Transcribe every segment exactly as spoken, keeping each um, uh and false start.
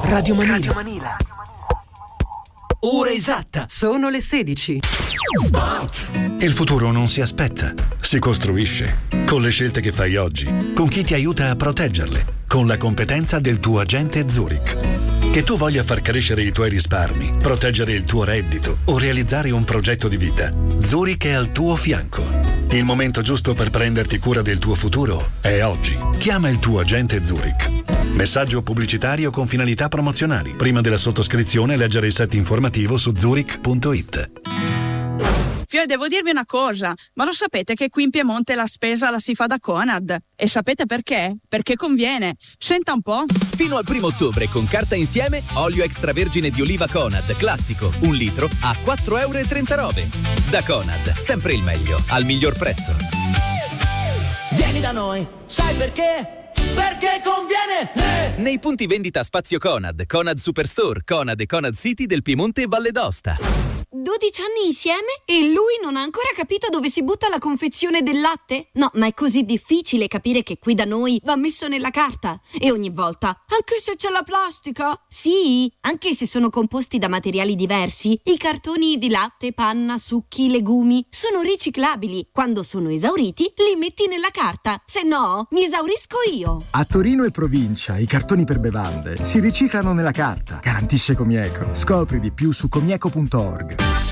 Radio Manila. Ora esatta. Sono le sedici. Il futuro non si aspetta, si costruisce. Con le scelte che fai oggi, con chi ti aiuta a proteggerle, con la competenza del tuo agente Zurich. Che tu voglia far crescere i tuoi risparmi, proteggere il tuo reddito o realizzare un progetto di vita, Zurich è al tuo fianco. Il momento giusto per prenderti cura del tuo futuro è oggi. Chiama il tuo agente Zurich. Messaggio pubblicitario con finalità promozionali. Prima della sottoscrizione leggere il set informativo su zurich punto it. Fio, devo dirvi una cosa, ma lo sapete che qui in Piemonte la spesa la si fa da Conad? E sapete perché? Perché conviene. Senta un po'. Fino al primo ottobre con carta insieme, olio extravergine di oliva Conad, classico, un litro a quattro virgola trentanove euro. Da Conad, sempre il meglio, al miglior prezzo. Vieni da noi, sai perché? Perché conviene! Eh! Nei punti vendita Spazio Conad, Conad Superstore, Conad e Conad City del Piemonte e Valle d'Aosta. dodici anni insieme? E lui non ha ancora capito dove si butta la confezione del latte? No, ma è così difficile capire che qui da noi va messo nella carta. E ogni volta, anche se c'è la plastica? Sì, anche se sono composti da materiali diversi, i cartoni di latte, panna, succhi, legumi sono riciclabili. Quando sono esauriti, li metti nella carta. Se no, mi esaurisco io. A Torino e provincia i cartoni per bevande si riciclano nella carta. Garantisce Comieco. Scopri di più su comieco punto org.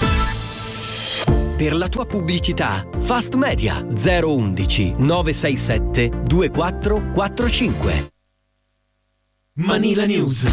Per la tua pubblicità, Fast Media zero undici nove sei sette due quattro quattro cinque. Manila News.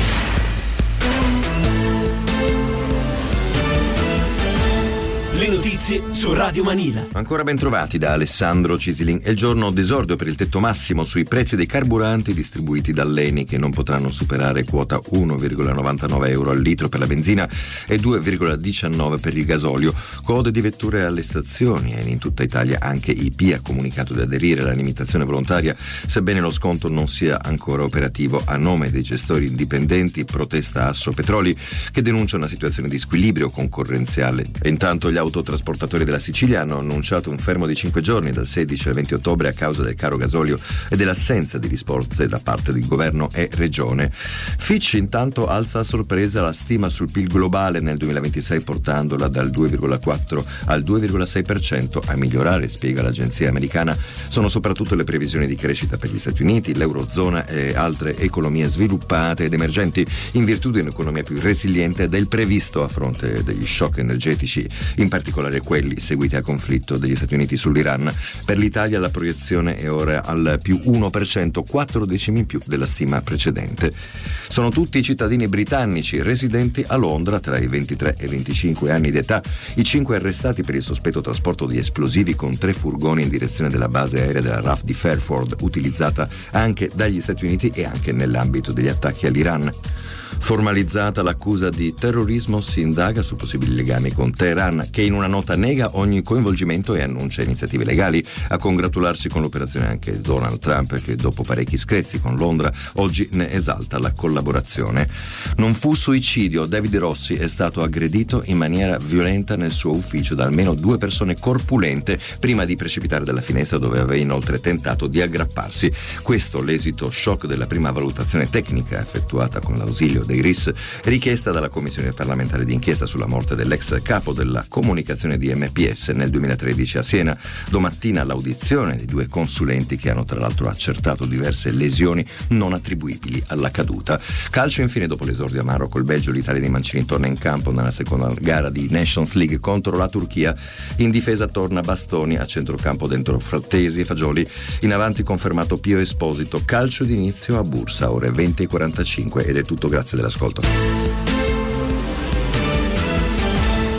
Le notizie su Radio Manila. Ancora ben trovati da Alessandro Cisilin. È il giorno d'esordio per il tetto massimo sui prezzi dei carburanti distribuiti dall'Eni, che non potranno superare quota uno virgola novantanove euro al litro per la benzina e due virgola diciannove per il gasolio. Code di vetture alle stazioni. E in tutta Italia anche I P ha comunicato di aderire alla limitazione volontaria, sebbene lo sconto non sia ancora operativo. A nome dei gestori indipendenti protesta Assopetroli, che denuncia una situazione di squilibrio concorrenziale. E intanto gli autotrasportatori della Sicilia hanno annunciato un fermo di cinque giorni dal sedici al venti ottobre a causa del caro gasolio e dell'assenza di risposte da parte del governo e regione. Fitch intanto alza a sorpresa la stima sul P I L globale nel duemilaventisei, portandola dal due virgola quattro al due virgola sei per cento. A migliorare, spiega l'agenzia americana, sono soprattutto le previsioni di crescita per gli Stati Uniti, l'Eurozona e altre economie sviluppate ed emergenti, in virtù di un'economia più resiliente del previsto a fronte degli shock energetici, in particolare quelli seguiti al conflitto degli Stati Uniti sull'Iran. Per l'Italia la proiezione è ora al più uno per cento, quattro decimi in più della stima precedente. Sono tutti cittadini britannici residenti a Londra tra i ventitré e i venticinque anni d'età. I cinque arrestati per il sospetto trasporto di esplosivi con tre furgoni in direzione della base aerea della R A F di Fairford, utilizzata anche dagli Stati Uniti e anche nell'ambito degli attacchi all'Iran. Formalizzata l'accusa di terrorismo, si indaga su possibili legami con Teheran, che in una nota nega ogni coinvolgimento e annuncia iniziative legali. A congratularsi con l'operazione anche Donald Trump, che dopo parecchi screzi con Londra oggi ne esalta la collaborazione. Non fu suicidio. David Rossi è stato aggredito in maniera violenta nel suo ufficio da almeno due persone corpulente prima di precipitare dalla finestra, dove aveva inoltre tentato di aggrapparsi. Questo l'esito shock della prima valutazione tecnica effettuata con l'ausilio dei R I S, richiesta dalla Commissione parlamentare d'inchiesta sulla morte dell'ex capo della comunicazione di M P S nel duemilatredici a Siena. Domattina l'audizione di due consulenti che hanno tra l'altro accertato diverse lesioni non attribuibili alla caduta. Calcio infine, dopo l'esordio amaro col Belgio, l'Italia di Mancini torna in campo nella seconda gara di Nations League contro la Turchia. In difesa torna Bastoni, a centrocampo dentro Frattesi e Fagioli. In avanti confermato Pio Esposito. Calcio d'inizio a Bursa, ore venti e quarantacinque, ed è tutto, grazie dell'ascolto.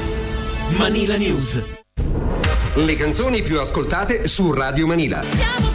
Manila News. Le canzoni più ascoltate su Radio Manila.